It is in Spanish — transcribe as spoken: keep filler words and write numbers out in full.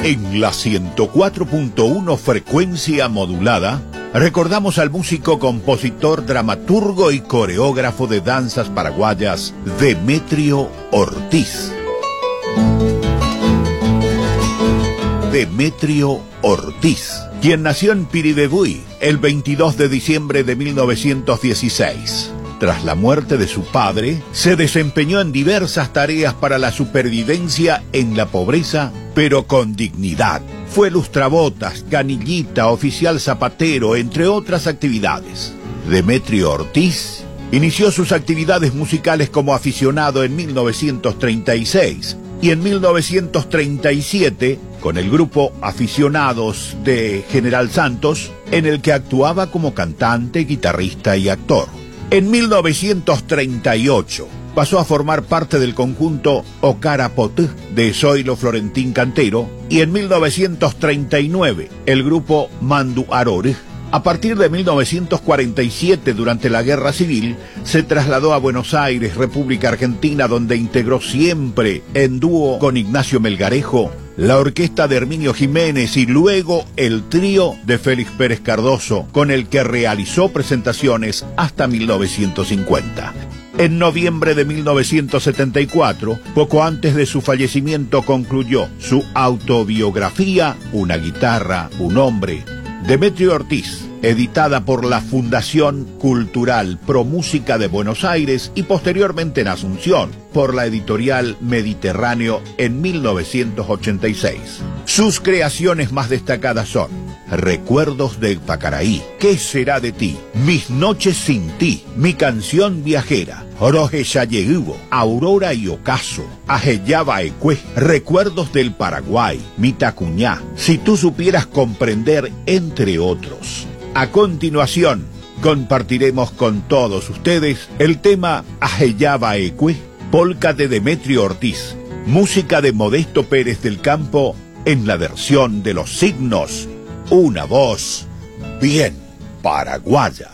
En la ciento cuatro punto uno frecuencia modulada, recordamos al músico, compositor, dramaturgo y coreógrafo de danzas paraguayas, Demetrio Ortiz. Demetrio Ortiz, quien nació en Piribebuy el veintidós de diciembre de mil novecientos dieciséis. Tras la muerte de su padre, se desempeñó en diversas tareas para la supervivencia en la pobreza, pero con dignidad. Fue lustrabotas, canillita, oficial zapatero, entre otras actividades. Demetrio Ortiz inició sus actividades musicales como aficionado en mil novecientos treinta y seis y en mil novecientos treinta y siete con el grupo Aficionados de General Santos, en el que actuaba como cantante, guitarrista y actor. En mil novecientos treinta y ocho pasó a formar parte del conjunto Ocarapot de Zoilo Florentín Cantero y en mil novecientos treinta y nueve el grupo Mandu Arore. A partir de mil novecientos cuarenta y siete, durante la Guerra Civil, se trasladó a Buenos Aires, República Argentina, donde integró siempre en dúo con Ignacio Melgarejo la orquesta de Herminio Jiménez y luego el trío de Félix Pérez Cardoso, con el que realizó presentaciones hasta mil novecientos cincuenta. En noviembre de mil novecientos setenta y cuatro, poco antes de su fallecimiento, concluyó su autobiografía Una guitarra, un hombre, Demetrio Ortiz, editada por la Fundación Cultural Pro Música de Buenos Aires y posteriormente en Asunción por la editorial Mediterráneo en mil novecientos ochenta y seis. Sus creaciones más destacadas son Recuerdos de Pacaraí, ¿Qué será de ti?, Mis noches sin ti, Mi canción viajera, Oroje Yayehugo, Aurora y Ocaso, Ajeyaba Ecue, Recuerdos del Paraguay, Mitacuñá, Si tú supieras comprender, entre otros. A continuación, compartiremos con todos ustedes el tema Ajeyaba Ecue, polca de Demetrio Ortiz, música de Modesto Pérez del Campo, en la versión de Los Signos, una voz bien paraguaya.